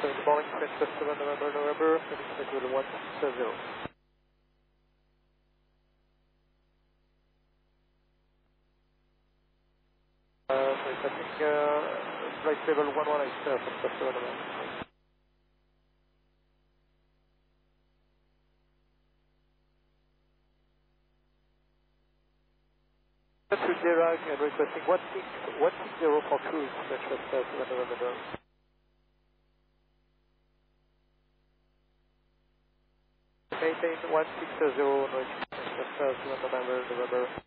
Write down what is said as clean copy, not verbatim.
Good morning, French 7 November, heading to 160. So it's I think flight level 11 is French 7 November. To Dirac and requesting 160 for cruise, French 7 November. Maintain 160, French 7 November.